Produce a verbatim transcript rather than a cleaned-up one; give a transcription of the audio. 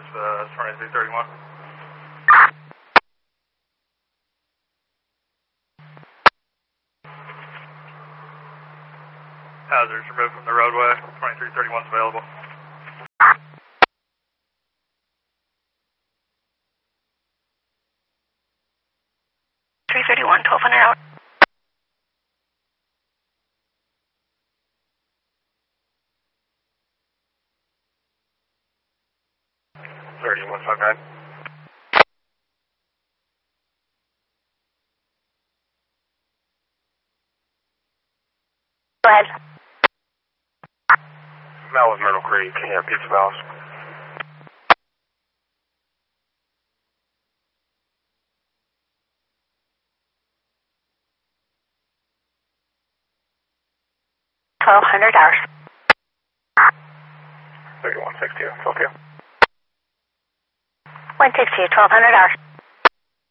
uh, twenty-three thirty-one. Hazards removed from the roadway. twenty-three thirty-one is available. three thirty-one, twelve hundred hours. thirty-one five nine. Go ahead. Mel with Myrtle Creek, yeah, Pizza Palace. twelve hundred hours. thirty-one sixty, Tokyo. one sixty, twelve hundred hours.